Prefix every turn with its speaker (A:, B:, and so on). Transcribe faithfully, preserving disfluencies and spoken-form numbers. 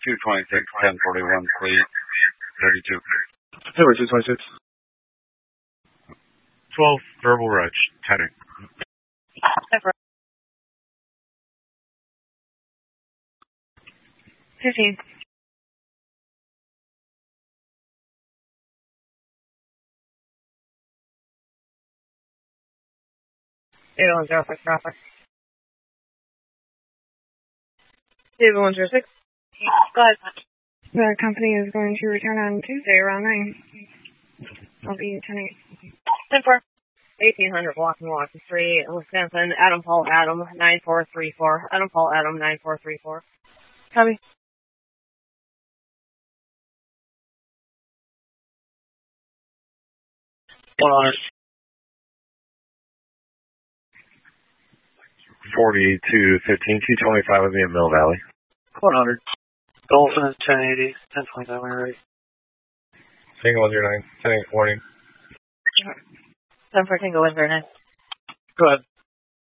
A: two twenty-six, ten forty-one, fleet, thirty-two.
B: Number two twenty-six.
C: twelve, verbal roach, Teddy.
D: fifteen. eight one zero six, traffic. eight one zero six. Go ahead. The company is going to return on Tuesday around nine. I'll be ten eight. ten four. eighteen hundred Walking Walking Street, Wisconsin. Adam Paul Adam, nine four three four. Adam Paul Adam, nine four three four. Copy.
B: one hundred.
C: forty-two fifteen, two twenty-five with me at Mill Valley.
B: one hundred. Dolphin is ten eighty, ten twenty-five when you're ready.
C: Tango one zero nine, ten eight, warning.
D: ten four Tango one zero nine.
B: Go ahead.